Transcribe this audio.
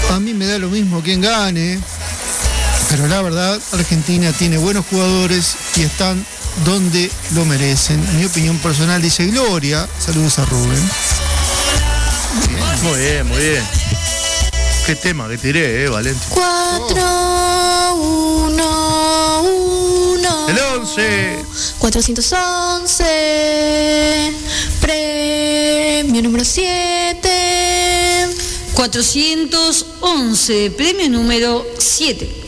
A mí me da lo mismo quién gane, pero la verdad, Argentina tiene buenos jugadores y están donde lo merecen. Mi opinión personal dice Gloria. Saludos a Rubén. Muy bien, muy bien. Qué tema que tiré, Valente. 4, 1, 1. El 11. 411. Premio número 7. 411, premio número 7.